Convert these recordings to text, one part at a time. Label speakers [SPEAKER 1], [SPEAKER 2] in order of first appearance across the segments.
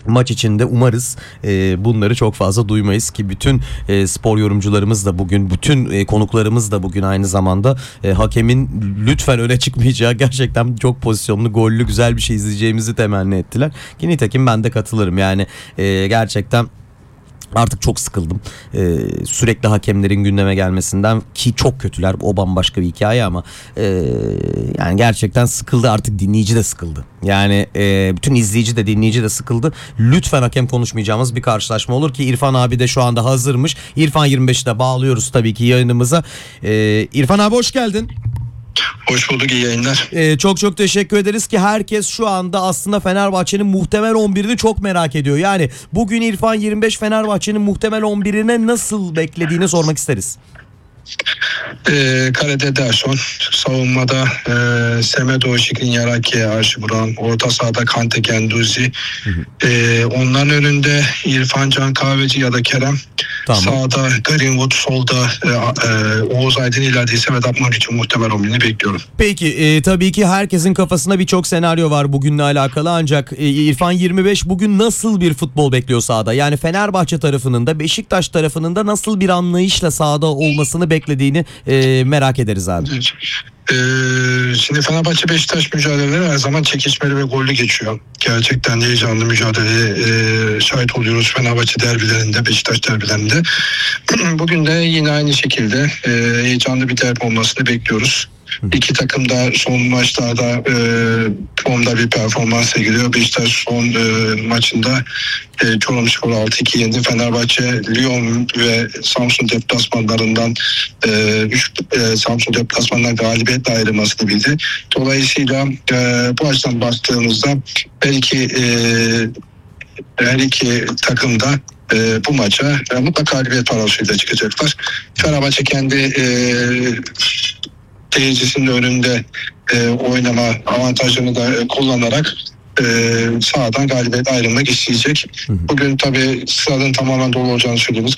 [SPEAKER 1] Maç içinde umarız bunları çok fazla duymayız ki bütün spor yorumcularımız da bugün, bütün konuklarımız da bugün aynı zamanda hakemin lütfen öne çıkmayacağı, gerçekten çok pozisyonlu, gollü, güzel bir şey izleyeceğimizi temenni ettiler. Ki nitekim ben de katılırım yani, gerçekten artık çok sıkıldım. Sürekli hakemlerin gündeme gelmesinden, ki çok kötüler, o bambaşka bir hikaye ama yani gerçekten sıkıldı artık, dinleyici de sıkıldı. Yani bütün izleyici de dinleyici de sıkıldı. Lütfen hakem konuşmayacağımız bir karşılaşma olur ki İrfan abi de şu anda hazırmış. İrfan 25'i de bağlıyoruz tabii ki yayınımıza. İrfan abi hoş geldin.
[SPEAKER 2] Hoş bulduk, iyi yayınlar.
[SPEAKER 1] Çok çok teşekkür ederiz ki herkes şu anda aslında Fenerbahçe'nin muhtemel 11'ini çok merak ediyor. Yani bugün İrfan 25 Fenerbahçe'nin muhtemel 11'ine nasıl beklediğini sormak isteriz.
[SPEAKER 2] Kalede Derson, savunmada Semedo, Şikrinyar, Arşi Buran, orta sahada Kante, Genduzi, onların önünde İrfan Can Kahveci ya da Kerem, tamam. Sağda Greenwood, solda Oğuz Aydın, ileride ise Vedat Muriç için muhtemel 11'ini bekliyorum.
[SPEAKER 1] Peki tabii ki herkesin kafasında birçok senaryo var bugünle alakalı, ancak İrfan 25 bugün nasıl bir futbol bekliyor sahada? Yani Fenerbahçe tarafının da Beşiktaş tarafının da nasıl bir anlayışla sahada olmasını beklediğini merak ederiz abi.
[SPEAKER 2] Şimdi Fenerbahçe Beşiktaş mücadeleleri her zaman çekişmeli ve gollü geçiyor. Gerçekten heyecanlı mücadeleye şahit oluyoruz Fenerbahçe derbilerinde, Beşiktaş derbilerinde. Bugün de yine aynı şekilde heyecanlı bir derbi olmasını bekliyoruz. İki takım da son maçlarda formda bir performans sergiliyor. Beşiktaş son maçında Çorumspor 6-2 yendi. Fenerbahçe Lyon ve Samsun deplasmanlarından Samsun deplasmanından galibiyetle ayrılmasını bildi. Dolayısıyla bu açıdan baktığımızda belki her iki takım da bu maça mutlaka galibiyet parasıyla çıkacaklar. Fenerbahçe kendi seyircisinin önünde oynama avantajını da kullanarak sahadan galibiyet ayrılmak isteyecek. Bugün tabii stadın tamamen dolu olacağını söylüyoruz.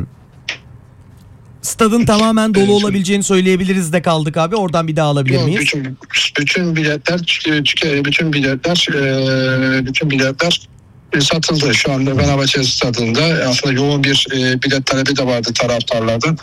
[SPEAKER 1] Stadın tamamen dolu olabileceğini söyleyebiliriz de kaldık abi. Oradan bir daha alabilir miyiz?
[SPEAKER 2] Bütün biletler satıldı. Şu anda Fenerbahçe stadında aslında yoğun bir bilet talebi de vardı taraftarlardan.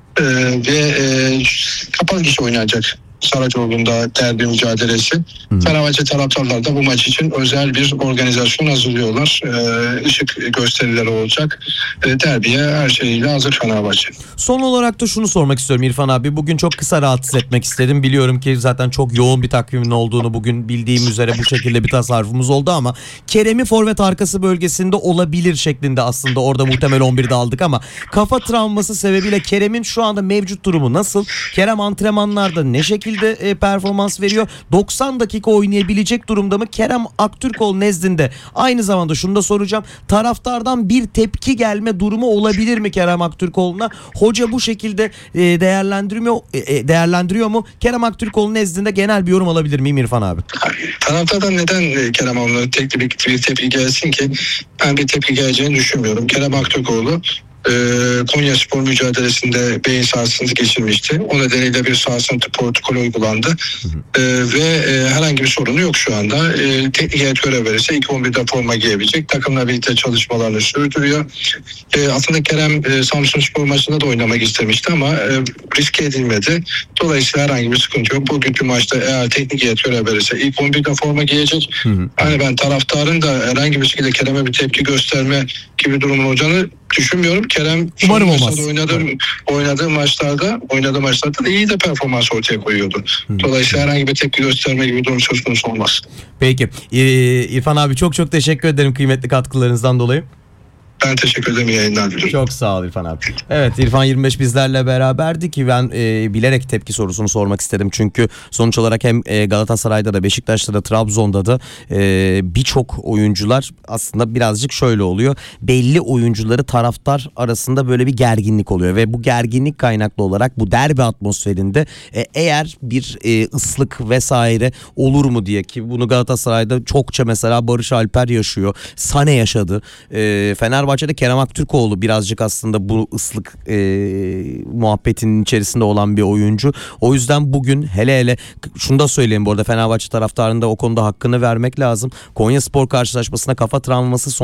[SPEAKER 2] Ve kapalı gişe oynanacak Saracoğlu'nda derbi mücadelesi. Fenerbahçe taraftarlar da bu maç için özel bir organizasyon hazırlıyorlar. Işık gösterileri olacak. Derbiye her şeyiyle hazır Fenerbahçe.
[SPEAKER 1] Son olarak da şunu sormak istiyorum İrfan abi. Bugün çok kısa rahatsız etmek istedim. Biliyorum ki zaten çok yoğun bir takvimin olduğunu, bugün bildiğim üzere bu şekilde bir tasarrufumuz oldu ama Kerem'i forvet arkası bölgesinde olabilir şeklinde aslında orada muhtemel 11'de aldık ama kafa travması sebebiyle Kerem'in şu anda mevcut durumu nasıl? Kerem antrenmanlarda ne şekilde performans veriyor? 90 dakika oynayabilecek durumda mı? Kerem Aktürkoğlu nezdinde aynı zamanda şunu da soracağım. Taraftardan bir tepki gelme durumu olabilir mi Kerem Aktürkoğlu'na? Hoca bu şekilde değerlendiriyor mu? Kerem Aktürkoğlu nezdinde genel bir yorum alabilir miyim İrfan abi?
[SPEAKER 2] Taraftardan neden Kerem Aktürkoğlu'na bir tepki gelsin ki? Ben bir tepki geleceğini düşünmüyorum. Kerem Aktürkoğlu Konyaspor mücadelesinde beyin sarsıntısı geçirmişti. O nedeniyle bir sarsıntı protokolü uygulandı. Ve herhangi bir sorunu yok şu anda. Teknik heyet görev verirse ilk 11'de forma giyebilecek. Takımla birlikte çalışmalarını sürdürüyor. Aslında Kerem Samsunspor maçında da oynamak istemişti ama riske edilmedi. Dolayısıyla herhangi bir sıkıntı yok. Bugünkü maçta eğer teknik heyet görev verirse ilk 11'de forma giyecek. Yani ben taraftarın da herhangi bir şekilde Kerem'e bir tepki gösterme gibi durumun olacağını düşünmüyorum. Kerem
[SPEAKER 1] umarım olmaz.
[SPEAKER 2] Oynadığı maçlarda da iyi de performans ortaya koyuyordu. Dolayısıyla herhangi bir tepki gösterme gibi durum söz konusu olmaz.
[SPEAKER 1] Peki. İrfan abi çok çok teşekkür ederim kıymetli katkılarınızdan dolayı.
[SPEAKER 2] Ben teşekkür ederim, yayınlar diliyorum.
[SPEAKER 1] Çok sağ ol İrfan abi. Evet, İrfan 25 bizlerle beraberdi ki ben bilerek tepki sorusunu sormak istedim. Çünkü sonuç olarak hem Galatasaray'da da Beşiktaş'ta da Trabzon'da da birçok oyuncular aslında birazcık şöyle oluyor. Belli oyuncuları taraftar arasında böyle bir gerginlik oluyor ve bu gerginlik kaynaklı olarak bu derbi atmosferinde eğer bir ıslık vesaire olur mu diye, ki bunu Galatasaray'da çokça mesela Barış Alper yaşıyor. Sane yaşadı. Fenerbahçe'de Kerem Aktürkoğlu birazcık aslında bu ıslık muhabbetinin içerisinde olan bir oyuncu. O yüzden bugün hele şunu da söyleyeyim, bu arada Fenerbahçe taraftarında o konuda hakkını vermek lazım. Konyaspor karşılaşmasına kafa travması